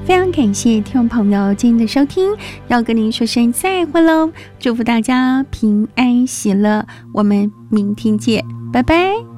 非常感谢听众朋友今天的收听，要跟您说声再会喽，祝福大家平安喜乐，我们明天见，拜拜。